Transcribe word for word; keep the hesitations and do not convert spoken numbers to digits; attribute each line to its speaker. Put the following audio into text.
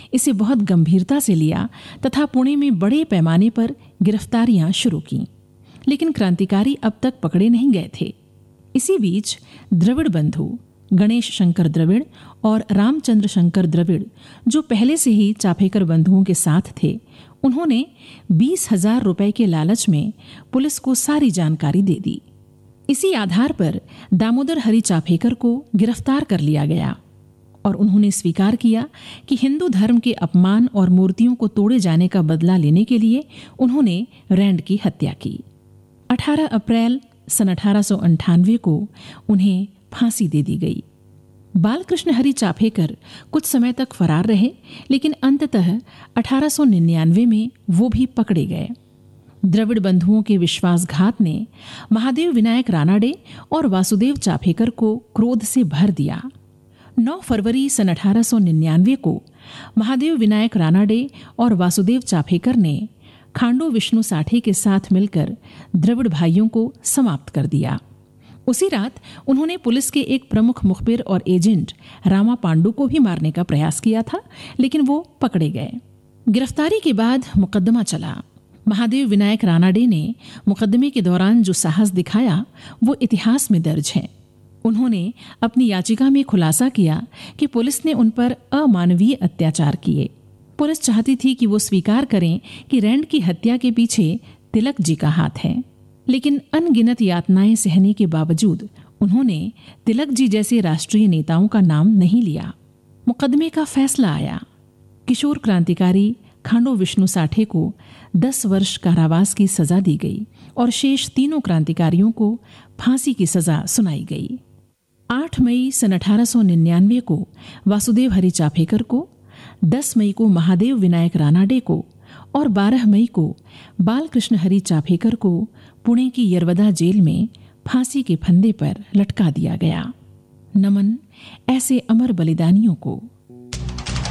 Speaker 1: इसे बहुत गंभीरता से लिया तथा पुणे में बड़े पैमाने पर गिरफ्तारियां शुरू की, लेकिन क्रांतिकारी अब तक पकड़े नहीं गए थे। इसी बीच द्रविड़ बंधु गणेश शंकर द्रविड़ और रामचंद्र शंकर द्रविड़, जो पहले से ही चाफेकर बंधुओं के साथ थे, उन्होंने बीस हजार रुपए के लालच में पुलिस को सारी जानकारी दे दी। इसी आधार पर दामोदर हरि चाफेकर को गिरफ्तार कर लिया गया और उन्होंने स्वीकार किया कि हिंदू धर्म के अपमान और मूर्तियों को तोड़े जाने का बदला लेने के लिए उन्होंने रैंड की हत्या की। अठारह अप्रैल सन अठारह सौ अंठानवे को उन्हें फांसी दे दी गई। बालकृष्ण हरि चाफेकर कुछ समय तक फरार रहे, लेकिन अंततः अठारह सौ निन्यानवे में वो भी पकड़े गए। द्रविड़ बंधुओं के विश्वासघात ने महादेव विनायक रानाडे और वासुदेव चाफेकर को क्रोध से भर दिया। नौ फरवरी सन अठारह सौ निन्यानवे को महादेव विनायक रानाडे और वासुदेव चाफेकर ने खांडो विष्णु साठे के साथ मिलकर द्रविड़ भाइयों को समाप्त कर दिया। उसी रात उन्होंने पुलिस के एक प्रमुख मुखबिर और एजेंट रामा पांडु को भी मारने का प्रयास किया था, लेकिन वो पकड़े गए। गिरफ्तारी के बाद मुकदमा चला। महादेव विनायक रानाडे ने मुकदमे के दौरान जो साहस दिखाया वो इतिहास में दर्ज है। उन्होंने अपनी याचिका में खुलासा किया कि पुलिस ने उन पर अमानवीय अत्याचार किए। पुलिस चाहती थी कि वो स्वीकार करें कि रैंड की हत्या के पीछे तिलक जी का हाथ है, लेकिन अनगिनत यातनाएं सहने के बावजूद उन्होंने तिलक जी जैसे राष्ट्रीय नेताओं का नाम नहीं लिया। मुकदमे का फैसला आया। किशोर क्रांतिकारी खांडो विष्णु साठे को दस वर्ष कारावास की सजा दी गई और शेष तीनों क्रांतिकारियों को फांसी की सजा सुनाई गई। आठ मई सन अठारह सौ निन्यानवे को वासुदेव हरि चाफेकर को, दस मई को महादेव विनायक रानाडे को और बारह मई को बालकृष्ण हरि चाफेकर को पुणे की यरवदा जेल में फांसी के फंदे पर लटका दिया गया। नमन ऐसे अमर बलिदानियों को।